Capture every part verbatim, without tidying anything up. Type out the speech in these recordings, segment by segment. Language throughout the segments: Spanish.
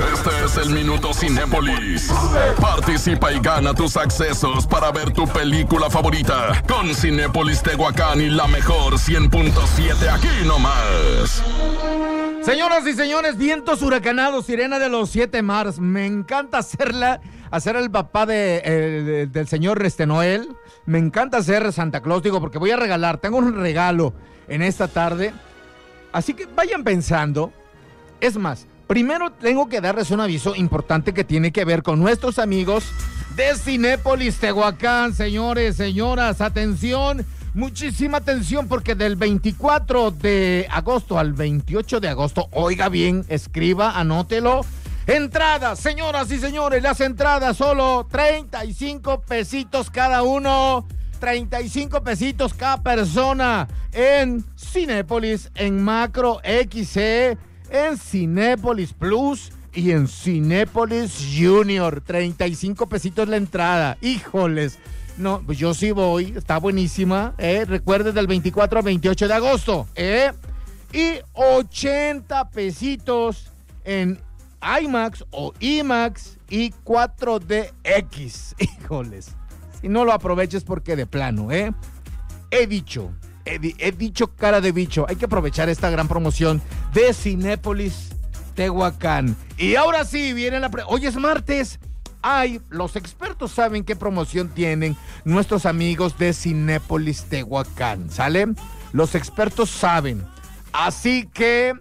Este es el Minuto Cinépolis. Participa y gana tus accesos para ver tu película favorita con Cinépolis Tehuacán y la mejor cien punto siete aquí nomás. Señoras y señores, vientos huracanados, sirena de los siete mares. Me encanta hacerla, hacer el papá de, eh, del señor este Noel. Me encanta hacer Santa Claus, digo, porque voy a regalar, tengo un regalo en esta tarde. Así que vayan pensando. Es más, primero tengo que darles un aviso importante que tiene que ver con nuestros amigos de Cinépolis Tehuacán. Señores, señoras, atención. Muchísima atención porque del veinticuatro de agosto al veintiocho de agosto, oiga bien, escriba, anótelo. Entradas, señoras y señores, las entradas solo treinta y cinco pesitos cada uno, treinta y cinco pesitos cada persona en Cinépolis, en Macro X C, en Cinépolis Plus y en Cinépolis Junior, treinta y cinco pesitos la entrada. Híjoles. No, pues yo sí voy, está buenísima, ¿eh? Recuerden del veinticuatro al veintiocho de agosto, ¿eh? Y ochenta pesitos en IMAX o IMAX y cuatro D X. Híjoles, si no lo aproveches porque de plano, ¿eh? He dicho, he, he dicho cara de bicho, hay que aprovechar esta gran promoción de Cinépolis Tehuacán. Y ahora sí, viene la... Pre- Hoy es martes. Ay, los expertos saben qué promoción tienen nuestros amigos de Cinépolis Tehuacán, ¿sale? Los expertos saben. Así que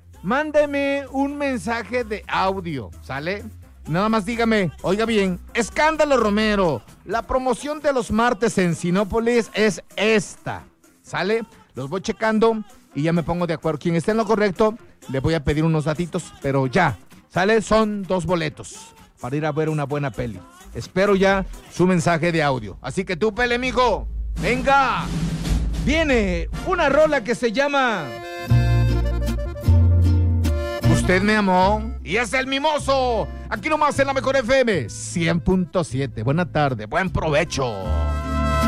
mándeme un mensaje de audio, ¿sale? Nada más dígame, oiga bien, Escándalo Romero, la promoción de los martes en Cinépolis es esta, ¿sale? Los voy checando y ya me pongo de acuerdo. Quien esté en lo correcto, le voy a pedir unos datitos, pero ya, ¿sale? Son dos boletos para ir a ver una buena peli. Espero ya su mensaje de audio. Así que tú, pele, mijo, venga. Viene una rola que se llama Usted me amó y es el mimoso. Aquí nomás en la mejor F M cien punto siete. Buena tarde, buen provecho.